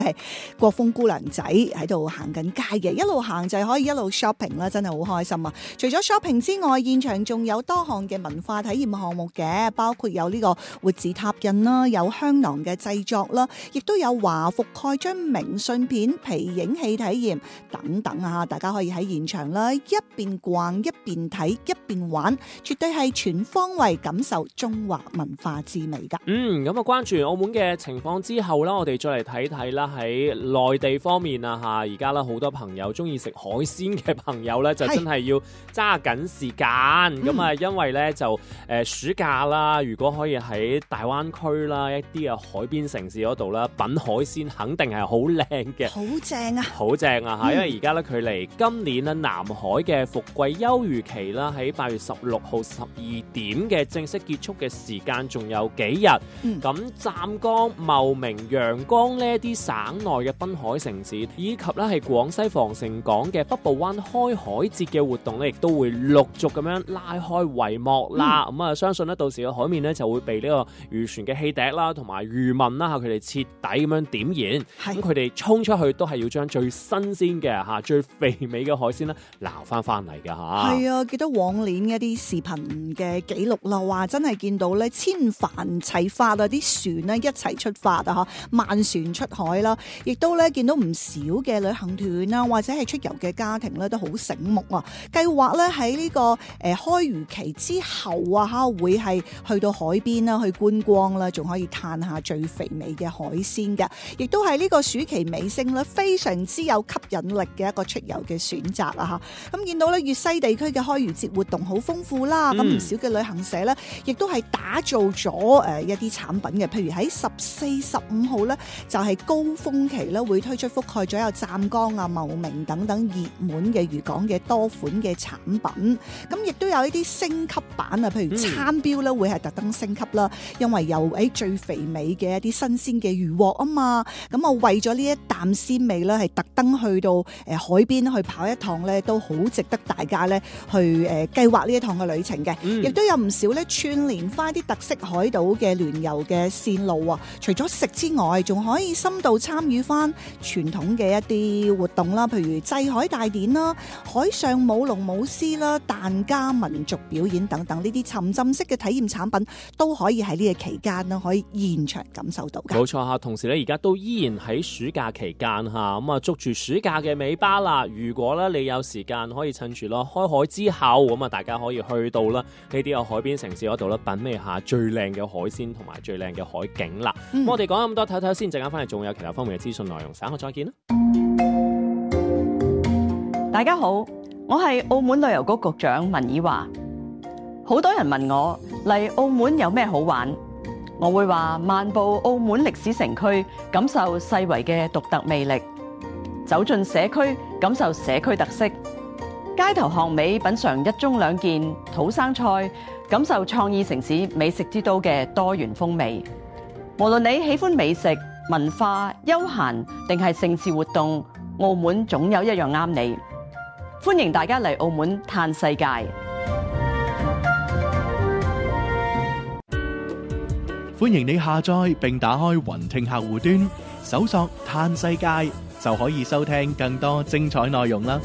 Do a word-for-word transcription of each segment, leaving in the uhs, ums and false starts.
係國風姑娘仔喺度行緊街嘅，一路行就係可以一路 shopping 啦，真係好開心啊！除咗 shopping 之外，現場仲有多項嘅文化體驗項目嘅，包括有呢個活字拓印啦，有香囊嘅製作啦，亦都有華服蓋章明信片、皮影戲體驗等等啊！大家可以喺現場啦，一邊逛一邊睇一邊玩，絕對係全方位感受中華文化之美噶。 嗯，咁啊，關注澳門嘅情況之後啦，我哋再嚟睇睇啦，喺內地方面啊嚇，而家咧好多朋友中意食海鮮嘅朋友咧，就真係要揸緊時間。咁啊、嗯，因為咧就誒、呃、暑假啦，如果可以喺大灣區啦一啲嘅海邊城市嗰度啦品海鮮，肯定係好靚嘅， 好正啊， 好正啊嚇！ 嗯、 因為而家咧距離今年咧南海嘅伏季休漁期啦，喺八月十六號十二點嘅正式結束嘅時間仲有幾日。咁、嗯、湛江、茂名、陽江呢啲省內嘅濱海城市，以及咧係廣西防城港嘅北部灣開海節嘅活動咧，亦都會陸續咁樣拉開帷幕啦。咁啊、嗯，相信咧到時嘅海面咧就會被呢個漁船嘅汽笛啦，同埋漁民啦嚇，佢哋徹底咁樣點燃。咁佢哋衝出去都係要將最新鮮嘅嚇、最肥美嘅海鮮咧撈翻翻嚟㗎嚇。 係啊，記得往年一啲視頻嘅記錄啦，話真係見到咧千帆齊發啊，啲船咧一齊出發啊嚇，萬船出海啦，亦都咧見到唔少嘅旅行團啊，或者係出遊嘅家庭咧都好醒目啊，計劃咧喺呢個誒開漁期之後啊嚇，會係去到海邊啦，去觀光啦，仲可以嘆下最肥美嘅海鮮嘅，亦都係呢個暑期尾聲咧，非常之有吸引力嘅一個出遊嘅選擇啊嚇。咁見到咧粵西地區嘅開漁節活動好豐富啦，咁唔、嗯、少嘅旅行社咧，亦都係打造咗誒一啲產品嘅，譬如喺十四、十五號咧就係高峰期咧，會推出覆蓋咗有湛江啊、茂名等等熱門嘅漁港嘅多款嘅產品，咁亦都有一啲升級版啊，譬如餐標咧會係特登升級啦，因為有誒最肥美嘅一啲新鮮嘅漁獲啊嘛，咁啊為咗呢一啖鮮味咧，係特登去到誒海邊去跑一趟咧，都好值得大家咧去誒計劃呢一趟嘅旅程嘅，亦、嗯、都有唔少咧串聯翻啲特色海島嘅聯遊嘅線路啊，除咗食之外，仲可以深度參與翻傳統嘅一啲活動啦，譬如祭海大典啦、海上舞龍舞獅啦、疍家民族表演等等，呢啲沉浸式嘅體驗產品都可以喺呢個期間啦，可以現場感受到嘅。 冇錯嚇，同時咧而家都依然喺暑假期間嚇，咁啊捉住暑假嘅尾巴啦。如果咧你有時間，可以趁住咯開海之後，咁啊大家可以去到啦呢啲嘅海邊城市嗰度咧，品味下最靚嘅海鮮同埋最靚嘅海景啦。咁、嗯、我哋講咁多，睇睇先，陣間翻嚟仲有其他方面嘅資訊內容，稍後再見啦。 大家好，我係澳門旅遊局局長文綺華。好多人問我嚟澳門有咩好玩，我會話漫步澳門歷史城區，感受世遺嘅獨特魅力；走進社區，感受社區特色；街頭巷尾品嘗一盅兩件土生菜，感受創意城市美食之都嘅多元風味。無論你喜歡美食、文化、休閒定係盛事活動，澳門總有一樣啱你。歡迎大家嚟澳門嘆世界。 歡迎你下載並打開雲聽客戶端，搜索嘆世界就可以收聽更多精彩內容啦。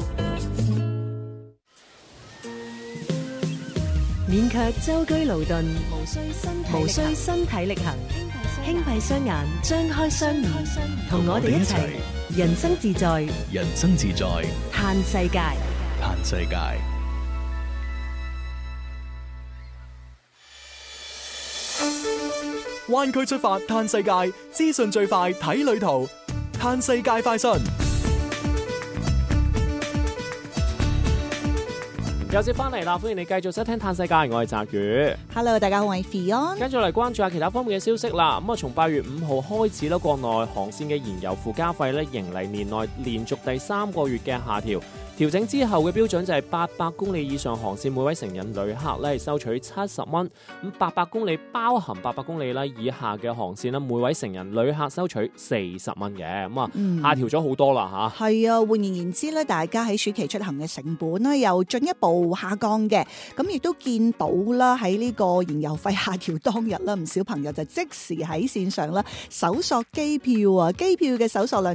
勉強舟車勞頓，無需身體無需身體力行，輕閉雙眼，張開雙耳，同我哋一齊人生自在， 人生自在， 嘆世界， 嘆世界。灣區出發嘆世界，資訊最快睇旅途，嘆世界快訊。 又接翻嚟啦，歡迎你繼續收聽嘆世界，我係澤宇。 Hello， 大家好，我係 Fion。 跟住嚟關注下其他方面嘅消息啦。咁啊，從八月五號開始啦，國內航線嘅燃油附加費咧，迎嚟年內連續第三個月嘅下調。調整之後嘅標準就係八百公里以上航線，每位成人旅客咧係收取七十蚊。咁八百公里包含八百公里啦以下嘅航線咧，每位成人旅客收取四十蚊嘅。咁啊，下調咗好多啦嚇。 係啊，換言言之咧，大家喺暑期出行嘅成本咧又進一步下降嘅。咁亦都見到啦，喺呢個燃油費下調當日啦，唔少朋友就即時喺線上啦搜索機票啊，機票嘅搜索量